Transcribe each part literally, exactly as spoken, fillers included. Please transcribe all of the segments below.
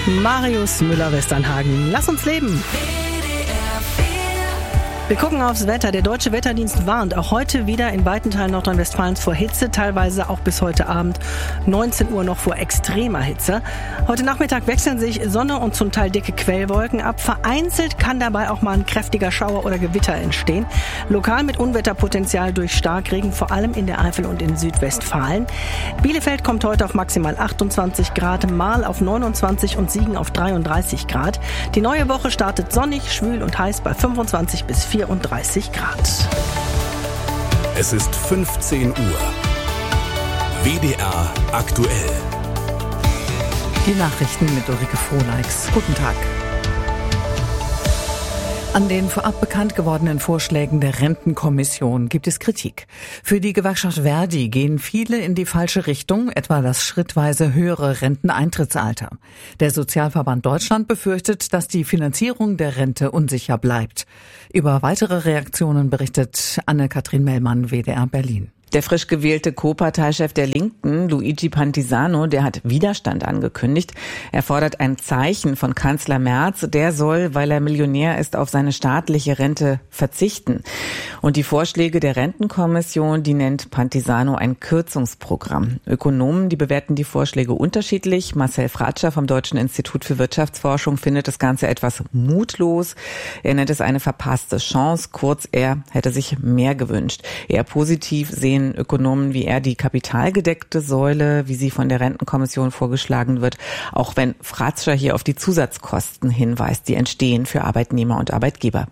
Marius Müller-Westernhagen. Lass uns leben! Wir gucken aufs Wetter. Der Deutsche Wetterdienst warnt auch heute wieder in weiten Teilen Nordrhein-Westfalens vor Hitze, teilweise auch bis heute Abend neunzehn Uhr noch vor extremer Hitze. Heute Nachmittag wechseln sich Sonne und zum Teil dicke Quellwolken ab. Vereinzelt kann dabei auch mal ein kräftiger Schauer oder Gewitter entstehen. Lokal mit Unwetterpotenzial durch Starkregen, vor allem in der Eifel und in Südwestfalen. Bielefeld kommt heute auf maximal achtundzwanzig Grad, Marl auf neunundzwanzig und Siegen auf dreiunddreißig Grad. Die neue Woche startet sonnig, schwül und heiß bei fünfundzwanzig bis vierunddreißig Grad. Es ist fünfzehn Uhr. W D R aktuell. Die Nachrichten mit Ulrike Frohleix. Guten Tag. An den vorab bekannt gewordenen Vorschlägen der Rentenkommission gibt es Kritik. Für die Gewerkschaft Verdi gehen viele in die falsche Richtung, etwa das schrittweise höhere Renteneintrittsalter. Der Sozialverband Deutschland befürchtet, dass die Finanzierung der Rente unsicher bleibt. Über weitere Reaktionen berichtet Anne-Kathrin Mellmann, W D R Berlin. Der frisch gewählte Co-Parteichef der Linken, Luigi Pantisano, der hat Widerstand angekündigt. Er fordert ein Zeichen von Kanzler Merz. Der soll, weil er Millionär ist, auf seine staatliche Rente verzichten. Und die Vorschläge der Rentenkommission, die nennt Pantisano ein Kürzungsprogramm. Ökonomen, die bewerten die Vorschläge unterschiedlich. Marcel Fratscher vom Deutschen Institut für Wirtschaftsforschung findet das Ganze etwas mutlos. Er nennt es eine verpasste Chance. Kurz, er hätte sich mehr gewünscht. Eher positiv sehen Ökonomen wie er die kapitalgedeckte Säule, wie sie von der Rentenkommission vorgeschlagen wird, auch wenn Fratscher hier auf die Zusatzkosten hinweist, die entstehen für Arbeitnehmer und Arbeitgeber.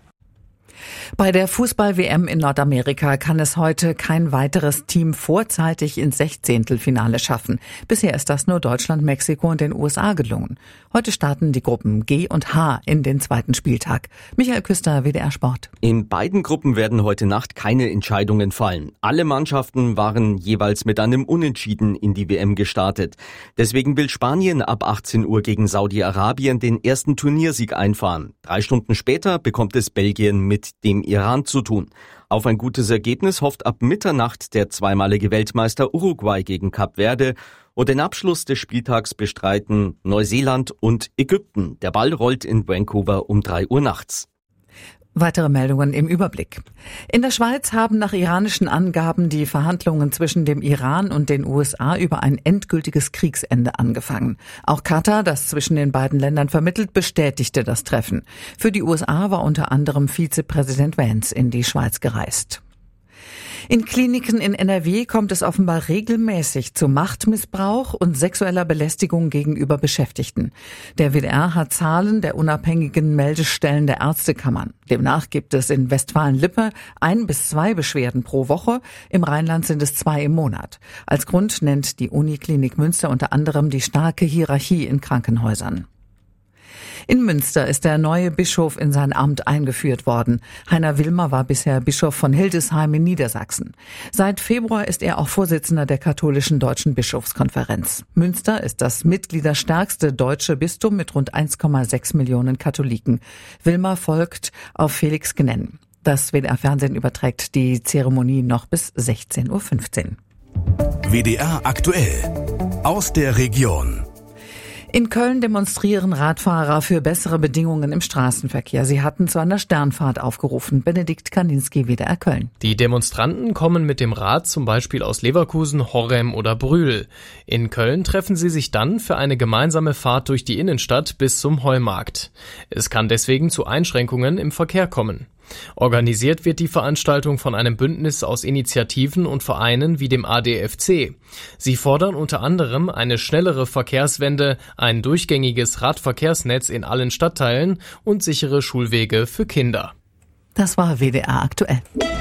Bei der Fußball-W M in Nordamerika kann es heute kein weiteres Team vorzeitig ins Sechzehntelfinale schaffen. Bisher ist das nur Deutschland, Mexiko und den U S A gelungen. Heute starten die Gruppen G und H in den zweiten Spieltag. Michael Küster, W D R Sport. In beiden Gruppen werden heute Nacht keine Entscheidungen fallen. Alle Mannschaften waren jeweils mit einem Unentschieden in die W M gestartet. Deswegen will Spanien ab achtzehn Uhr gegen Saudi-Arabien den ersten Turniersieg einfahren. Drei Stunden später bekommt es Belgien mit dem Iran zu tun. Auf ein gutes Ergebnis hofft ab Mitternacht der zweimalige Weltmeister Uruguay gegen Kap Verde und den Abschluss des Spieltags bestreiten Neuseeland und Ägypten. Der Ball rollt in Vancouver um drei Uhr nachts. Weitere Meldungen im Überblick. In der Schweiz haben nach iranischen Angaben die Verhandlungen zwischen dem Iran und den U S A über ein endgültiges Kriegsende angefangen. Auch Katar, das zwischen den beiden Ländern vermittelt, bestätigte das Treffen. Für die U S A war unter anderem Vizepräsident Vance in die Schweiz gereist. In Kliniken in N R W kommt es offenbar regelmäßig zu Machtmissbrauch und sexueller Belästigung gegenüber Beschäftigten. Der W D R hat Zahlen der unabhängigen Meldestellen der Ärztekammern. Demnach gibt es in Westfalen-Lippe ein bis zwei Beschwerden pro Woche. Im Rheinland sind es zwei im Monat. Als Grund nennt die Uniklinik Münster unter anderem die starke Hierarchie in Krankenhäusern. In Münster ist der neue Bischof in sein Amt eingeführt worden. Heiner Wilmer war bisher Bischof von Hildesheim in Niedersachsen. Seit Februar ist er auch Vorsitzender der katholischen Deutschen Bischofskonferenz. Münster ist das mitgliederstärkste deutsche Bistum mit rund eins Komma sechs Millionen Katholiken. Wilmer folgt auf Felix Gnennen. Das W D R-Fernsehen überträgt die Zeremonie noch bis sechzehn Uhr fünfzehn. W D R aktuell aus der Region. In Köln demonstrieren Radfahrer für bessere Bedingungen im Straßenverkehr. Sie hatten zu einer Sternfahrt aufgerufen. Benedikt Kaninski, W D R Köln. Die Demonstranten kommen mit dem Rad zum Beispiel aus Leverkusen, Horrem oder Brühl. In Köln treffen sie sich dann für eine gemeinsame Fahrt durch die Innenstadt bis zum Heumarkt. Es kann deswegen zu Einschränkungen im Verkehr kommen. Organisiert wird die Veranstaltung von einem Bündnis aus Initiativen und Vereinen wie dem A D F C. Sie fordern unter anderem eine schnellere Verkehrswende, ein durchgängiges Radverkehrsnetz in allen Stadtteilen und sichere Schulwege für Kinder. Das war W D R aktuell.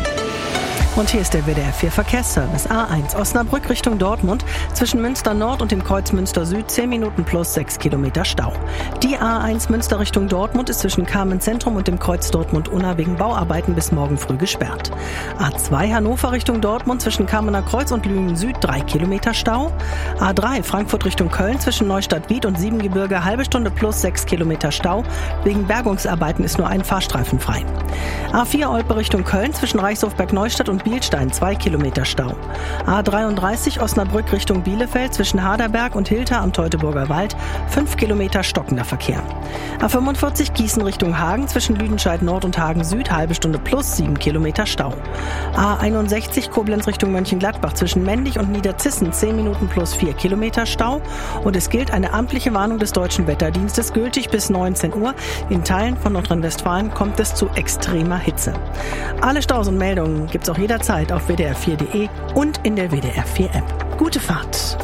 Und hier ist der W D R vier Verkehrsservice. A eins Osnabrück Richtung Dortmund. Zwischen Münster Nord und dem Kreuz Münster Süd zehn Minuten plus sechs Kilometer Stau. Die A eins Münster Richtung Dortmund ist zwischen Carmen Zentrum und dem Kreuz Dortmund Unna wegen Bauarbeiten bis morgen früh gesperrt. A zwei Hannover Richtung Dortmund zwischen Kamener Kreuz und Lünen Süd drei Kilometer Stau. A drei Frankfurt Richtung Köln zwischen Neustadt Wied und Siebengebirge halbe Stunde plus sechs Kilometer Stau. Wegen Bergungsarbeiten ist nur ein Fahrstreifen frei. A vier Olpe Richtung Köln zwischen Reichshofberg Neustadt und Bielstein zwei Kilometer Stau. A dreiunddreißig Osnabrück Richtung Bielefeld zwischen Haderberg und Hilter am Teutoburger Wald fünf Kilometer stockender Verkehr. A fünfundvierzig Gießen Richtung Hagen zwischen Lüdenscheid Nord und Hagen Süd halbe Stunde plus sieben Kilometer Stau. A einundsechzig Koblenz Richtung Mönchengladbach zwischen Mendig und Niederzissen zehn Minuten plus vier Kilometer Stau. Und es gilt eine amtliche Warnung des Deutschen Wetterdienstes, gültig bis neunzehn Uhr. In Teilen von Nordrhein-Westfalen kommt es zu extremer Hitze. Alle Staus und Meldungen gibt's auch jederzeit auf w d r vier punkt d e und in der W D R vier App. Gute Fahrt!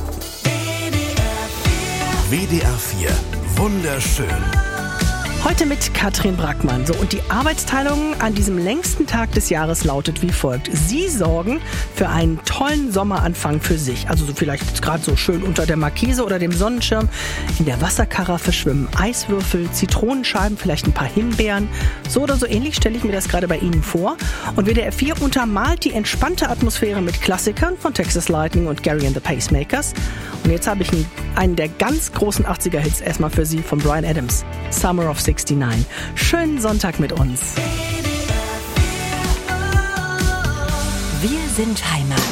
W D R vier. Wunderschön. Heute mit Katrin Brackmann. So, und die Arbeitsteilung an diesem längsten Tag des Jahres lautet wie folgt. Sie sorgen für einen tollen Sommeranfang für sich. Also so vielleicht gerade so schön unter der Markise oder dem Sonnenschirm. In der Wasserkaraffe schwimmen Eiswürfel, Zitronenscheiben, vielleicht ein paar Himbeeren. So oder so ähnlich stelle ich mir das gerade bei Ihnen vor. Und W D R vier untermalt die entspannte Atmosphäre mit Klassikern von Texas Lightning und Gary and the Pacemakers. Und jetzt habe ich einen der ganz großen achtziger-Hits erstmal für Sie von Bryan Adams. Summer of sixty-nine. Schönen Sonntag mit uns. Wir sind Heimat.